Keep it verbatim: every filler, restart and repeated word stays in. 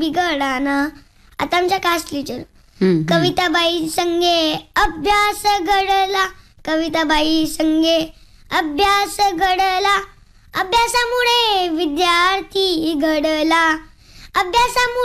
बिघडाना. आता आमच्या caste teacher Kavitabai संगे अभ्यास घडला, कविताबाई संगे अभ्यास घडला, अभ्यासामुळे विद्यार्थी घडला, अभ्यासामुळे